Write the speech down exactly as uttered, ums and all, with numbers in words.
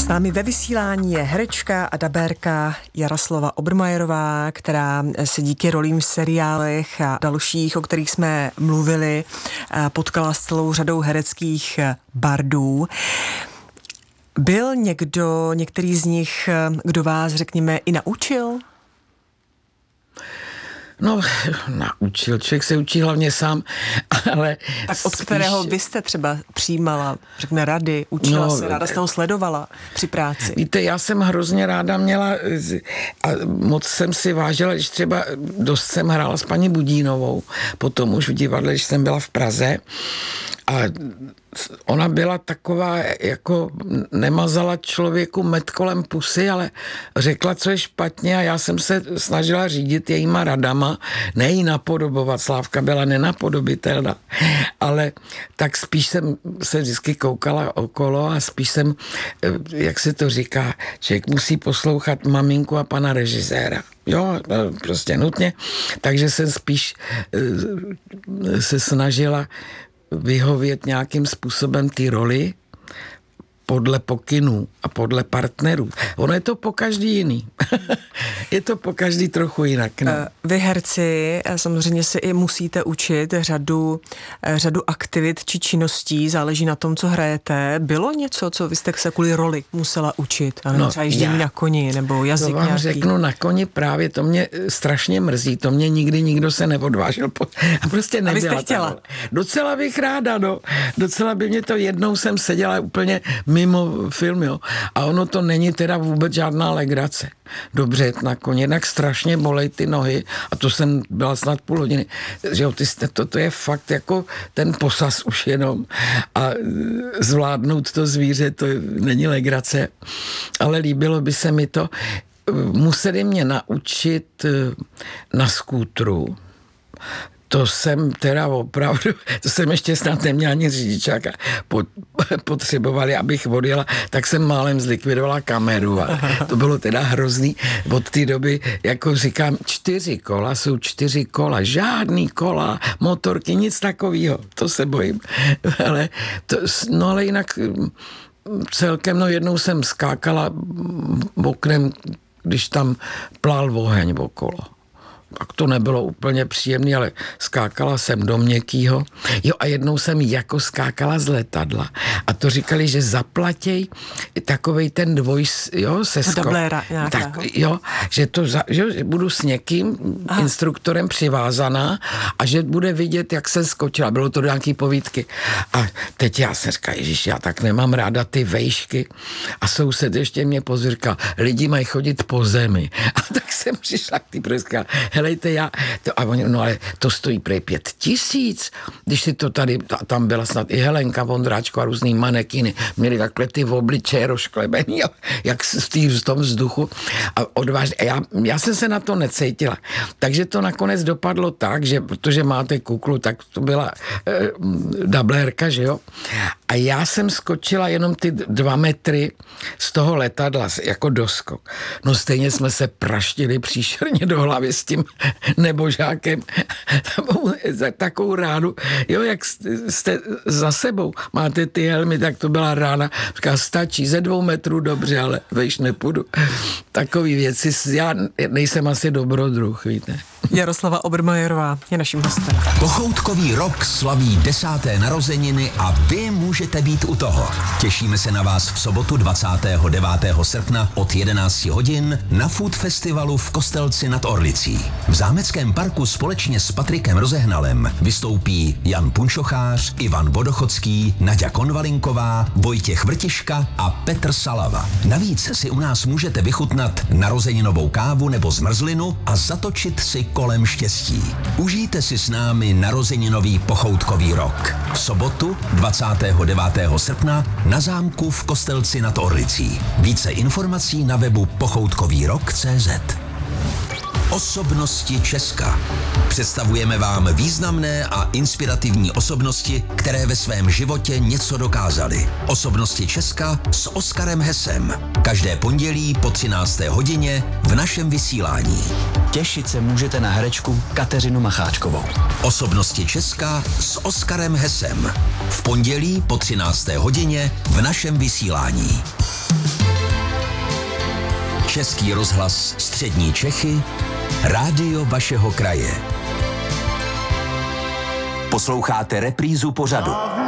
S námi ve vysílání je herečka a dabérka Jaroslava Obermajerová, která se díky rolím v seriálech a dalších, o kterých jsme mluvili, potkala s celou řadou hereckých bardů. Byl někdo, některý z nich, kdo vás, řekněme, i naučil? No, naučil. Člověk se učí hlavně sám, ale... Tak od spíš... kterého vy jste třeba přijímala, řekne, rady, učila no, se, ráda jste ho sledovala při práci? Víte, já jsem hrozně ráda měla a moc jsem si vážila, když třeba dost jsem hrála s paní Budínovou, potom už v divadle, když jsem byla v Praze, a ona byla taková, jako nemazala člověku med kolem pusy, ale řekla, co je špatně, a já jsem se snažila řídit jejíma radama, ne jí napodobovat. Slávka byla nenapodobitelná, ale tak spíš jsem se vždycky koukala okolo a spíš jsem, jak se to říká, člověk musí poslouchat maminku a pana režiséra. Jo, prostě nutně. Takže jsem spíš se snažila vyhovět nějakým způsobem ty roli podle pokynů a podle partnerů. Ono je to po každý jiný. Je to po každý trochu jinak. No. Vy herci samozřejmě si i musíte učit řadu, řadu aktivit či činností, záleží na tom, co hrajete. Bylo něco, co vy jste se kvůli roli musela učit? No, třeba jíždění na koni nebo jazyk to vám nějaký? řeknu, na koni právě, to mě strašně mrzí, to mě nikdy nikdo se neodvážil. Po... A prostě nebyla. A vy jste chtěla? Docela bych ráda, no. Docela by mě to, jednou jsem seděla úplně mimo film, jo. A ono to není teda vůbec žádná legrace. Dobře jet na koně, jednak strašně bolej ty nohy, a to jsem byla snad půl hodiny. Že jo, ty jste, to, to je fakt jako ten posaz už jenom. A zvládnout to zvíře, to není legrace. Ale líbilo by se mi to. Museli mě naučit na skútru. To jsem teda opravdu, to jsem ještě snad neměla ani řidičáka, potřebovali, abych odjela, tak jsem málem zlikvidovala kameru a to bylo teda hrozný. Od té doby, jako říkám, čtyři kola jsou čtyři kola, žádný kola, motorky, nic takového, to se bojím. Ale to, no ale jinak celkem, no jednou jsem skákala oknem, když tam plál oheň okolo. Tak to nebylo úplně příjemné, ale skákala jsem do měkkýho. Jo, a jednou jsem jako skákala z letadla. A to říkali, že zaplatěj takovej ten dvoj, jo, seskok. Dubléra nějakého. Tak, jo, že to, za, že budu s někým, Aha. instruktorem přivázaná a že bude vidět, jak se skočila. Bylo to do nějaký povídky. A teď já se říkám, ježiš, já tak nemám ráda ty vejšky. A soused ještě mě pozvěrkal, lidi mají chodit po zemi. A tak jsem přišla k tý pryská, helejte, já, to, a oni, no ale to stojí prej pět tisíc, když si to tady, tam byla snad i Helenka Vondráčko a různý manekiny, měli takhle ty obličeje rozklebený, jak v, tý, v tom vzduchu a odvážně, a já, já jsem se na to necítila. Takže to nakonec dopadlo tak, že protože máte kuklu, tak to byla eh, dublérka, že jo? A já jsem skočila jenom ty dva metry z toho letadla, jako doskok. No stejně jsme se praštili příšerně do hlavy s tím nebožákem. Takovou ránu. Jo, jak jste za sebou, máte ty helmy, tak to byla rána. Říká, stačí ze dvou metrů, dobře, ale vejš nepůjdu. Takový věci, já nejsem asi dobrodruh, víte. Jaroslava Obermajerová je naším hostem. Pochoutkový rok slaví desáté narozeniny a vy můžete být u toho. Těšíme se na vás v sobotu dvacátého devátého srpna od jedenácti hodin na Food Festivalu v Kostelci nad Orlicí. V Zámeckém parku společně s Patrikem Rozehnalem vystoupí Jan Punčochář, Ivan Vodochodský, Naďa Konvalinková, Vojtěch Vrtiška a Petr Salava. Navíc si u nás můžete vychutnat narozeninovou kávu nebo zmrzlinu a zatočit si kolem štěstí. Užijte si s námi narozeninový pochoutkový rok. V sobotu dvacátého devátého srpna na zámku v Kostelci nad Orlicí. Více informací na webu pochoutkovýrok tečka cé zet. Osobnosti Česka. Představujeme vám významné a inspirativní osobnosti, které ve svém životě něco dokázaly. Osobnosti Česka s Oskarem Hesem. Každé pondělí po třinácté hodině v našem vysílání. Těšit se můžete na herečku Kateřinu Macháčkovou. Osobnosti Česka s Oskarem Hesem. V pondělí po třinácté hodině v našem vysílání. Český rozhlas Střední Čechy, rádio vašeho kraje. Posloucháte reprízu pořadu.